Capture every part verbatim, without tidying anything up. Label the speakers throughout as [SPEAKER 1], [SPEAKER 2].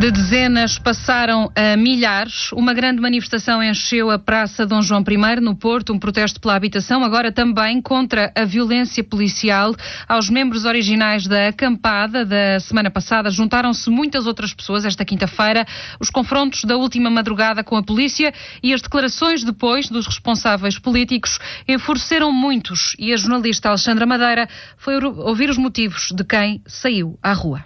[SPEAKER 1] De dezenas passaram a milhares. Uma grande manifestação encheu a Praça Dom João primeiro, no Porto, um protesto pela habitação, agora também contra a violência policial. Aos membros originais da acampada da semana passada juntaram-se muitas outras pessoas esta quinta-feira. Os confrontos da última madrugada com a polícia e as declarações depois dos responsáveis políticos enfureceram muitos, e a jornalista Alexandra Madeira foi ouvir os motivos de quem saiu à rua.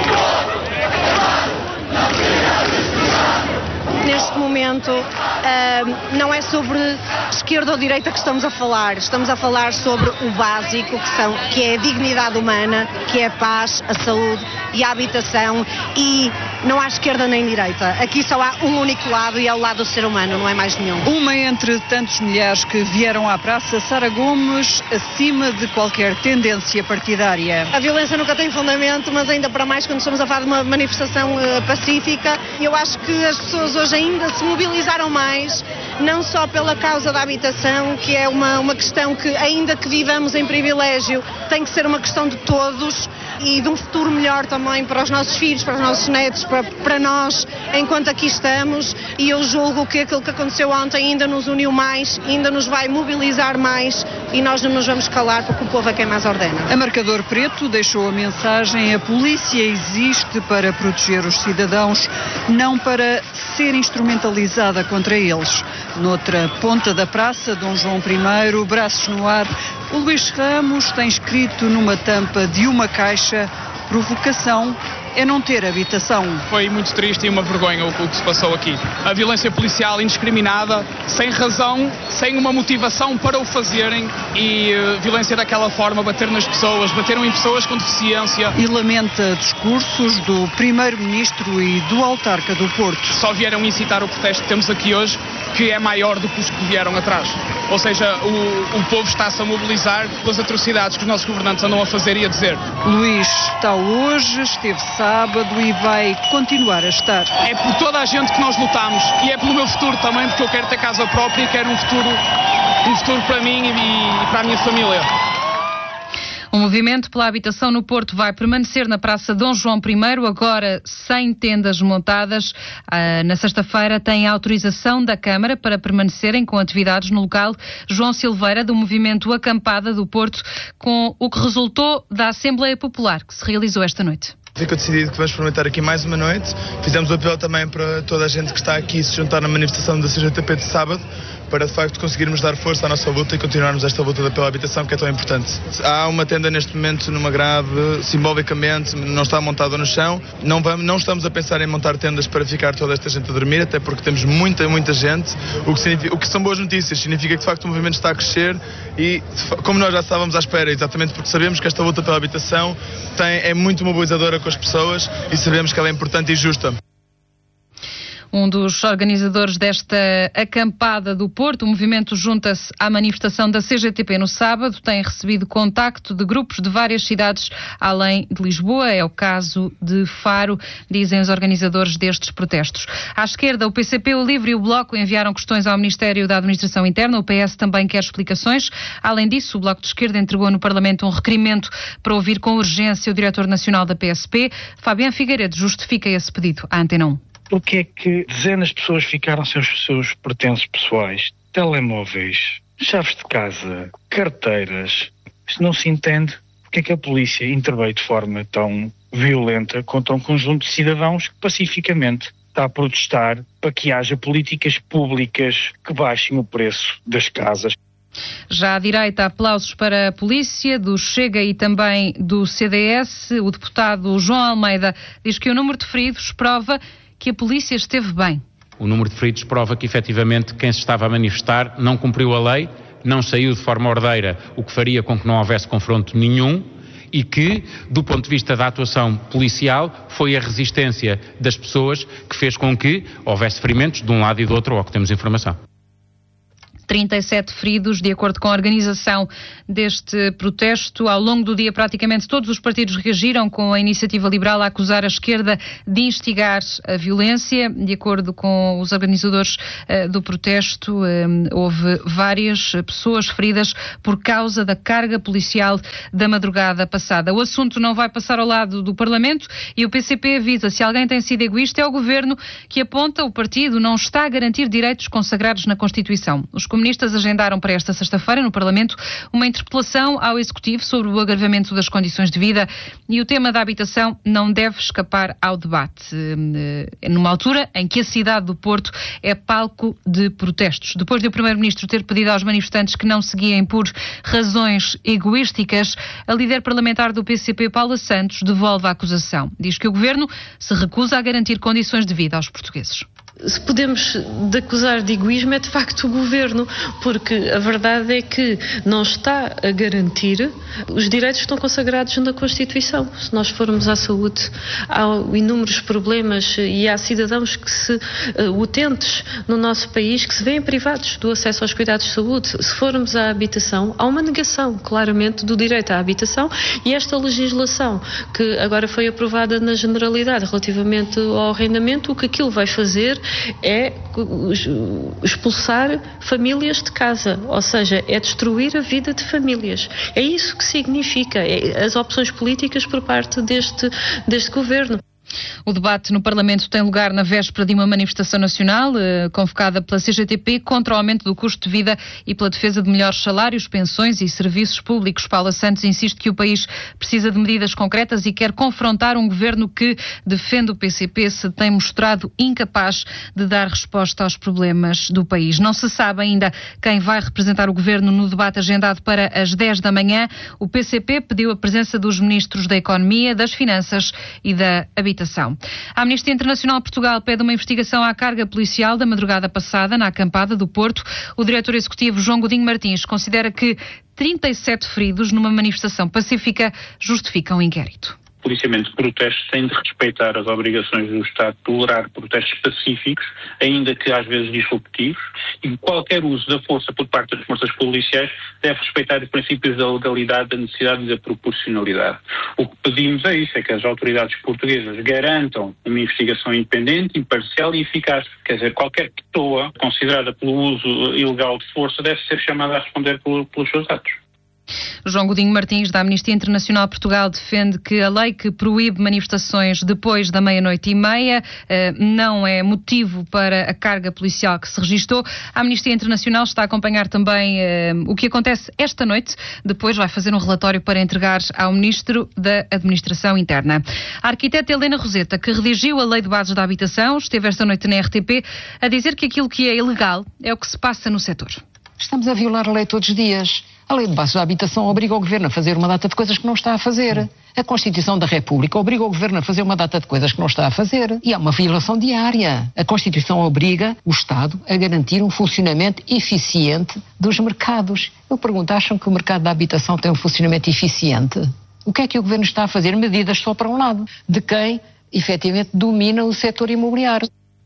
[SPEAKER 2] Neste momento, uh, não é sobre esquerda ou direita que estamos a falar. Estamos a falar sobre o básico, que, são, que é a dignidade humana, que é a paz, a saúde e a habitação. E não há esquerda nem direita. Aqui só há um único lado, e é o lado do ser humano, não é mais nenhum.
[SPEAKER 3] Uma entre tantos milhares que vieram à praça, Sara Gomes, acima de qualquer tendência partidária.
[SPEAKER 2] A violência nunca tem fundamento, mas ainda para mais quando estamos a falar de uma manifestação uh, pacífica. Eu acho que as pessoas hoje ainda se mobilizaram mais, não só pela causa da habitação, que é uma, uma questão que, ainda que vivamos em privilégio, tem que ser uma questão de todos e de um futuro melhor também para os nossos filhos, para os nossos netos, para, para nós, enquanto aqui estamos. E eu julgo que aquilo que aconteceu ontem ainda nos uniu mais, ainda nos vai mobilizar mais, e nós não nos vamos calar, porque o povo é quem mais ordena.
[SPEAKER 3] A Marcador Preto deixou a mensagem: a polícia existe para proteger os cidadãos, não para ser instrumentalizada contra eles. Noutra ponta da praça, Dom João primeiro, braços no ar, o Luís Ramos tem escrito numa tampa de uma caixa: provocação é não ter habitação.
[SPEAKER 4] Foi muito triste e uma vergonha o que se passou aqui. A violência policial indiscriminada, sem razão, sem uma motivação para o fazerem, e uh, violência daquela forma, bater nas pessoas, bateram em pessoas com deficiência.
[SPEAKER 3] E lamenta discursos do primeiro-ministro e do autarca do Porto.
[SPEAKER 4] Só vieram incitar o protesto que temos aqui hoje, que é maior do que os que vieram atrás. Ou seja, o, o povo está-se a mobilizar pelas atrocidades que os nossos governantes andam a fazer e a dizer.
[SPEAKER 3] Luís está hoje, esteve sábado e vai continuar a estar.
[SPEAKER 4] É por toda a gente que nós lutamos, e é pelo meu futuro também, porque eu quero ter casa própria e quero um futuro, um futuro para mim e, e para a minha família.
[SPEAKER 1] O movimento pela habitação no Porto vai permanecer na Praça Dom João primeiro, agora sem tendas montadas. Ah, na sexta-feira tem a autorização da Câmara para permanecerem com atividades no local. João Silveira, do movimento Acampada do Porto, com o que resultou da Assembleia Popular, que se realizou esta noite.
[SPEAKER 5] Ficou decidido que vamos experimentar aqui mais uma noite. Fizemos o apelo também para toda a gente que está aqui se juntar na manifestação da C G T P de sábado, para de facto conseguirmos dar força à nossa luta e continuarmos esta luta pela habitação, que é tão importante. Há uma tenda neste momento numa grade, simbolicamente não está montada no chão. Não, vamos, não estamos a pensar em montar tendas para ficar toda esta gente a dormir, até porque temos muita, muita gente, o que, significa, o que são boas notícias. Significa que de facto o movimento está a crescer e, como nós já estávamos à espera, exatamente porque sabemos que esta luta pela habitação tem, é muito mobilizadora com as pessoas e sabemos que ela é importante e justa.
[SPEAKER 1] Um dos organizadores desta acampada do Porto, o movimento junta-se à manifestação da C G T P no sábado, tem recebido contacto de grupos de várias cidades além de Lisboa. É o caso de Faro, dizem os organizadores destes protestos. À esquerda, o P C P, o Livre e o Bloco enviaram questões ao Ministério da Administração Interna. O P S também quer explicações. Além disso, o Bloco de Esquerda entregou no Parlamento um requerimento para ouvir com urgência o diretor nacional da P S P. Fabiano Figueiredo justifica esse pedido à Antena um.
[SPEAKER 6] Porque é que dezenas de pessoas ficaram sem os seus pertences pessoais, telemóveis, chaves de casa, carteiras? Isto não se entende. Porque é que a polícia interveio de forma tão violenta contra um conjunto de cidadãos que pacificamente está a protestar para que haja políticas públicas que baixem o preço das casas?
[SPEAKER 1] Já à direita, aplausos para a polícia, do Chega e também do C D S. O deputado João Almeida diz que o número de feridos prova que a polícia esteve bem.
[SPEAKER 7] O número de feridos prova que, efetivamente, quem se estava a manifestar não cumpriu a lei, não saiu de forma ordeira, o que faria com que não houvesse confronto nenhum, e que, do ponto de vista da atuação policial, foi a resistência das pessoas que fez com que houvesse ferimentos de um lado e do outro, ao que temos informação.
[SPEAKER 1] trinta e sete feridos, de acordo com a organização deste protesto. Ao longo do dia, praticamente todos os partidos reagiram, com a Iniciativa Liberal a acusar a esquerda de instigar a violência. De acordo com os organizadores uh, do protesto, uh, houve várias pessoas feridas por causa da carga policial da madrugada passada. O assunto não vai passar ao lado do Parlamento e o P C P avisa: se alguém tem sido egoísta, é o Governo, que aponta o partido não está a garantir direitos consagrados na Constituição. Os comunistas agendaram para esta sexta-feira no Parlamento uma interpelação ao Executivo sobre o agravamento das condições de vida, e o tema da habitação não deve escapar ao debate, numa altura em que a cidade do Porto é palco de protestos. Depois de o Primeiro-Ministro ter pedido aos manifestantes que não seguiem por razões egoísticas, a líder parlamentar do P C P, Paula Santos, devolve a acusação. Diz que o Governo se recusa a garantir condições de vida aos portugueses.
[SPEAKER 8] Se podemos de acusar de egoísmo, é de facto o Governo, porque a verdade é que não está a garantir os direitos que estão consagrados na Constituição. Se nós formos à saúde, há inúmeros problemas e há cidadãos que se, uh, utentes no nosso país, que se veem privados do acesso aos cuidados de saúde. Se formos à habitação, há uma negação, claramente, do direito à habitação, e esta legislação que agora foi aprovada na generalidade relativamente ao arrendamento, o que aquilo vai fazer é expulsar famílias de casa, ou seja, é destruir a vida de famílias. É isso que significa é as opções políticas por parte deste, deste Governo.
[SPEAKER 1] O debate no Parlamento tem lugar na véspera de uma manifestação nacional eh, convocada pela C G T P contra o aumento do custo de vida e pela defesa de melhores salários, pensões e serviços públicos. Paula Santos insiste que o país precisa de medidas concretas e quer confrontar um governo que defende o P C P se tem mostrado incapaz de dar resposta aos problemas do país. Não se sabe ainda quem vai representar o governo no debate agendado para as dez da manhã. O P C P pediu a presença dos ministros da Economia, das Finanças e da Habitação. A Amnistia Internacional Portugal pede uma investigação à carga policial da madrugada passada na acampada do Porto. O diretor executivo, João Godinho Martins, considera que trinta e sete feridos numa manifestação pacífica justificam um inquérito.
[SPEAKER 9] O policiamento de protestos tem de respeitar as obrigações do Estado de tolerar protestos pacíficos, ainda que às vezes disruptivos, e qualquer uso da força por parte das forças policiais deve respeitar os princípios da legalidade, da necessidade e da proporcionalidade. O que pedimos é isso, é que as autoridades portuguesas garantam uma investigação independente, imparcial e eficaz. Quer dizer, qualquer pessoa considerada pelo uso ilegal de força deve ser chamada a responder por, pelos seus atos.
[SPEAKER 1] João Godinho Martins, da Amnistia Internacional Portugal, defende que a lei que proíbe manifestações depois da meia-noite e meia eh, não é motivo para a carga policial que se registou. A Amnistia Internacional está a acompanhar também eh, o que acontece esta noite. Depois vai fazer um relatório para entregar ao Ministro da Administração Interna. A arquiteta Helena Roseta, que redigiu a Lei de Bases da Habitação, esteve esta noite na R T P a dizer que aquilo que é ilegal é o que se passa no setor.
[SPEAKER 10] Estamos a violar a lei todos os dias. A Lei de Bases da Habitação obriga o Governo a fazer uma data de coisas que não está a fazer. A Constituição da República obriga o Governo a fazer uma data de coisas que não está a fazer. E há uma violação diária. A Constituição obriga o Estado a garantir um funcionamento eficiente dos mercados. Eu pergunto, acham que o mercado da habitação tem um funcionamento eficiente? O que é que o Governo está a fazer? Medidas só para um lado, de quem efetivamente domina o setor imobiliário.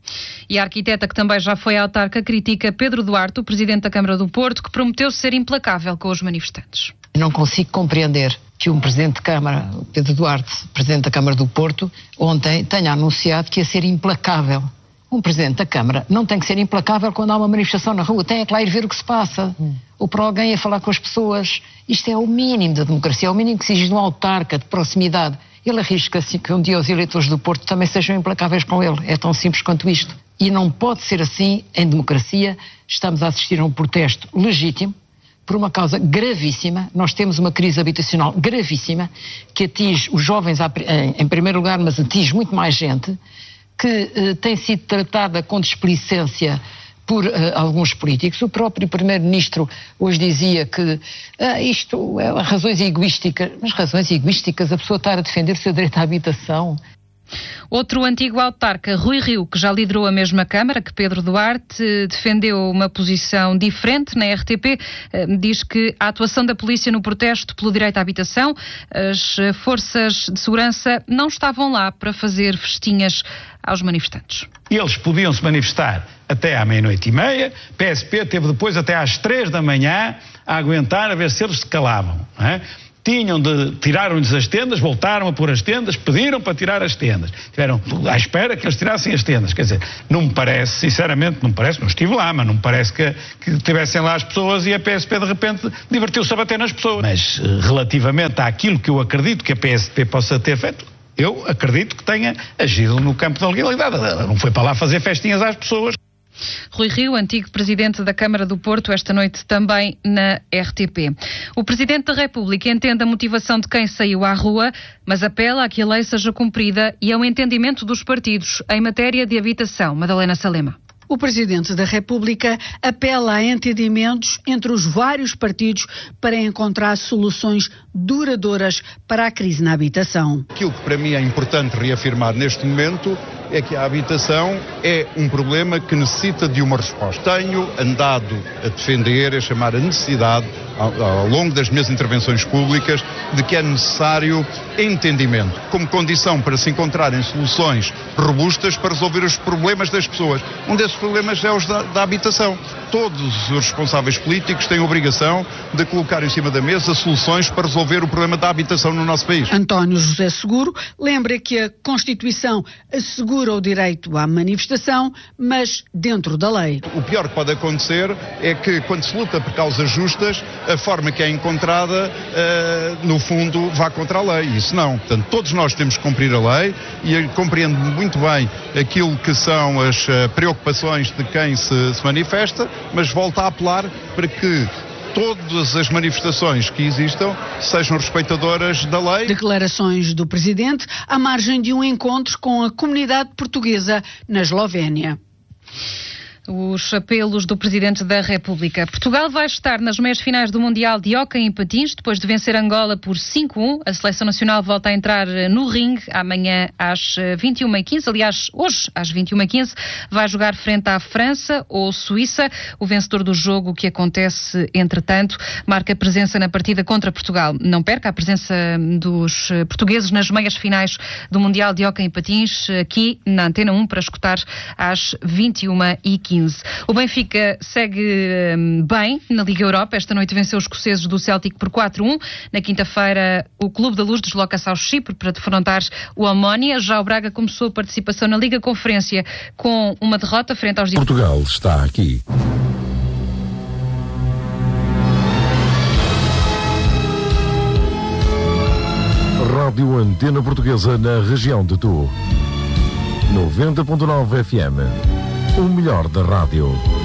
[SPEAKER 1] E a arquiteta, que também já foi autarca, critica Pedro Duarte, o presidente da Câmara do Porto, que prometeu ser implacável com os manifestantes.
[SPEAKER 10] Não consigo compreender que um presidente de Câmara, Pedro Duarte, presidente da Câmara do Porto, ontem tenha anunciado que ia ser implacável. Um presidente da Câmara não tem que ser implacável quando há uma manifestação na rua, tem é que lá ir ver o que se passa. Hum. Ou para alguém a falar com as pessoas. Isto é o mínimo da democracia, é o mínimo que se exige de um autarca de proximidade. Ele arrisca-se que um dia os eleitores do Porto também sejam implacáveis com ele. É tão simples quanto isto. E não pode ser assim em democracia. Estamos a assistir a um protesto legítimo por uma causa gravíssima. Nós temos uma crise habitacional gravíssima que atinge os jovens em primeiro lugar, mas atinge muito mais gente, que eh, tem sido tratada com displicência por uh, alguns políticos. O próprio Primeiro-Ministro hoje dizia que uh, isto é razões egoísticas. Mas razões egoísticas, a pessoa estar a defender o seu direito à habitação.
[SPEAKER 1] Outro antigo autarca, Rui Rio, que já liderou a mesma Câmara que Pedro Duarte, defendeu uma posição diferente na R T P. Diz que a atuação da polícia no protesto pelo direito à habitação, as forças de segurança não estavam lá para fazer festinhas aos manifestantes.
[SPEAKER 11] Eles podiam se manifestar até à meia-noite e meia, P S P teve depois até às três da manhã a aguentar a ver se eles se calavam, não é? Tinham de, tiraram-lhes as tendas, voltaram a pôr as tendas, pediram para tirar as tendas. Estiveram à espera que eles tirassem as tendas. Quer dizer, não me parece, sinceramente, não me parece, não estive lá, mas não me parece que, que estivessem lá as pessoas e a P S P de repente divertiu-se a bater nas pessoas. Mas relativamente àquilo que eu acredito que a P S P possa ter feito, eu acredito que tenha agido no campo da legalidade. Ela não foi para lá fazer festinhas às pessoas.
[SPEAKER 1] Rui Rio, antigo presidente da Câmara do Porto, esta noite também na R T P. O Presidente da República entende a motivação de quem saiu à rua, mas apela a que a lei seja cumprida e ao entendimento dos partidos em matéria de habitação. Madalena Salema.
[SPEAKER 12] O Presidente da República apela a entendimentos entre os vários partidos para encontrar soluções duradouras para a crise na habitação.
[SPEAKER 13] Aquilo que para mim é importante reafirmar neste momento é que a habitação é um problema que necessita de uma resposta. Tenho andado a defender, a chamar a necessidade, ao, ao longo das minhas intervenções públicas, de que é necessário entendimento, como condição para se encontrarem soluções robustas para resolver os problemas das pessoas. Um desses problemas é os da, da habitação. Todos os responsáveis políticos têm a obrigação de colocar em cima da mesa soluções para resolver o problema da habitação no nosso país.
[SPEAKER 12] António José Seguro lembra que a Constituição assegura o direito à manifestação, mas dentro da lei.
[SPEAKER 13] O pior que pode acontecer é que, quando se luta por causas justas, a forma que é encontrada, uh, no fundo, vá contra a lei. Isso não. Portanto, todos nós temos que cumprir a lei e eu compreendo muito bem aquilo que são as uh, preocupações de quem se, se manifesta, mas volto a apelar para que todas as manifestações que existam sejam respeitadoras da lei.
[SPEAKER 12] Declarações do Presidente à margem de um encontro com a comunidade portuguesa na Eslovénia.
[SPEAKER 1] Os apelos do Presidente da República. Portugal vai estar nas meias finais do Mundial de Hóquei em Patins, depois de vencer Angola por cinco a um. A Seleção Nacional volta a entrar no ringue amanhã às vinte e uma e quinze. Aliás, hoje às vinte e uma e quinze vai jogar frente à França ou Suíça. O vencedor do jogo, que acontece entretanto, marca presença na partida contra Portugal. Não perca a presença dos portugueses nas meias finais do Mundial de Hóquei em Patins, aqui na Antena um, para escutar às vinte e uma e quinze. O Benfica segue hum, bem na Liga Europa. Esta noite venceu os escoceses do Celtic por quatro a um. Na quinta-feira, o Clube da Luz desloca-se ao Chipre para defrontar o Omonia. Já o Braga começou a participação na Liga Conferência com uma derrota frente aos...
[SPEAKER 14] Portugal está aqui. Rádio Antena Portuguesa na região de Tu. noventa ponto nove F M. O melhor da rádio.